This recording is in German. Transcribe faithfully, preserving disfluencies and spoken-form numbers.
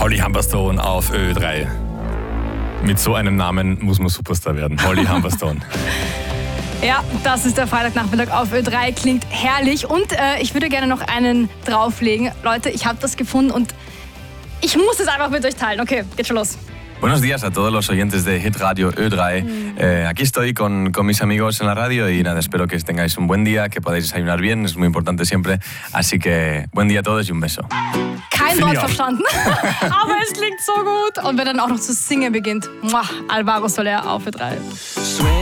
Holly Humberstone auf Ö drei. Mit so einem Namen muss man Superstar werden. Holly Humberstone. Ja, das ist der Freitagnachmittag auf Ö drei. Klingt herrlich. Und äh, ich würde gerne noch einen drauflegen. Leute, ich habe das gefunden und ich muss es einfach mit euch teilen. Okay, geht schon los. Buenos días a todos los oyentes de Hit Radio Ö drei. Mm. Eh, aquí estoy con, con mis amigos en la radio y nada, espero que tengáis un buen día, que podáis desayunar bien, es muy importante siempre. Así que buen día a todos y un beso. Kein Wort verstanden, aber es klingt so gut. Und wenn er dann auch noch zu singen beginnt, Alvaro Soler auf Ö drei.